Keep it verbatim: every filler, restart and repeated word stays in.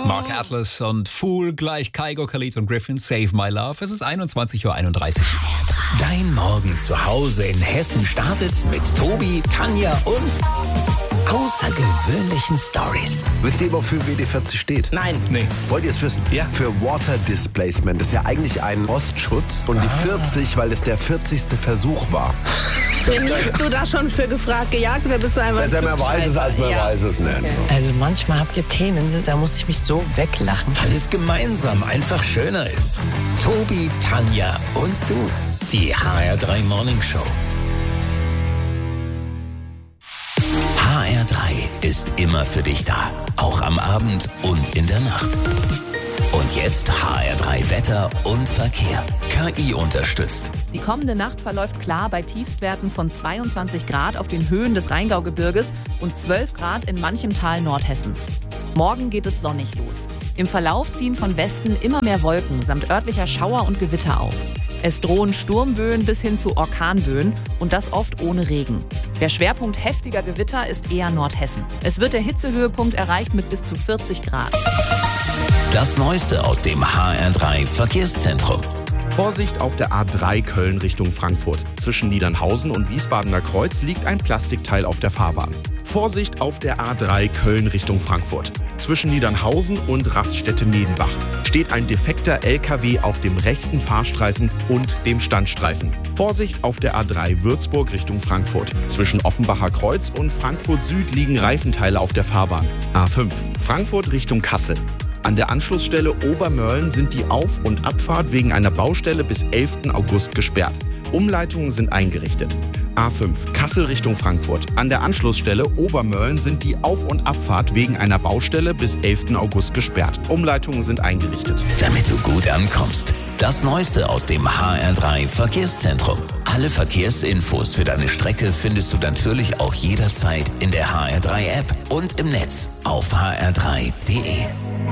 Mark Atlas und Fool gleich Kygo, Khalid und Griffin, Save My Love. Es ist einundzwanzig Uhr einunddreißig. Dein Morgen zu Hause in Hessen startet mit Tobi, Tanja und außergewöhnlichen Stories. Wisst ihr, wofür W D vierzig steht? Nein. Nee. Wollt ihr es wissen? Ja. Für Water Displacement. Das ist ja eigentlich ein Rostschutz. Und die vierzig, weil es der vierzigste Versuch war. Trainierst du da schon für gefragt, gejagt oder bist du einfach... Besser man weiß es, als man ja. weiß es nicht. Okay. Also manchmal habt ihr Themen, da muss ich mich so weglachen. Weil es gemeinsam einfach schöner ist. Tobi, Tanja und du. Die H R drei Morning Show. H R drei ist immer für dich da. Auch am Abend und in der Nacht. Und jetzt H R drei Wetter und Verkehr. K I unterstützt. Die kommende Nacht verläuft klar bei Tiefstwerten von zweiundzwanzig Grad auf den Höhen des Rheingaugebirges und zwölf Grad in manchem Tal Nordhessens. Morgen geht es sonnig los. Im Verlauf ziehen von Westen immer mehr Wolken samt örtlicher Schauer und Gewitter auf. Es drohen Sturmböen bis hin zu Orkanböen und das oft ohne Regen. Der Schwerpunkt heftiger Gewitter ist eher Nordhessen. Es wird der Hitzehöhepunkt erreicht mit bis zu vierzig Grad. Das Neueste aus dem H R drei Verkehrszentrum. Vorsicht auf der A drei Köln Richtung Frankfurt. Zwischen Niedernhausen und Wiesbadener Kreuz liegt ein Plastikteil auf der Fahrbahn. Vorsicht auf der A drei Köln Richtung Frankfurt. Zwischen Niedernhausen und Raststätte-Medenbach steht ein defekter L K W auf dem rechten Fahrstreifen und dem Standstreifen. Vorsicht auf der A drei Würzburg Richtung Frankfurt. Zwischen Offenbacher Kreuz und Frankfurt Süd liegen Reifenteile auf der Fahrbahn. A fünf Frankfurt Richtung Kassel. An der Anschlussstelle Obermörlen sind die Auf- und Abfahrt wegen einer Baustelle bis elften August gesperrt. Umleitungen sind eingerichtet. A fünf Kassel Richtung Frankfurt. An der Anschlussstelle Obermörlen sind die Auf- und Abfahrt wegen einer Baustelle bis elften August gesperrt. Umleitungen sind eingerichtet. Damit du gut ankommst. Das Neueste aus dem H R drei Verkehrszentrum. Alle Verkehrsinfos für deine Strecke findest du natürlich auch jederzeit in der H R drei App und im Netz auf h r drei punkt d e.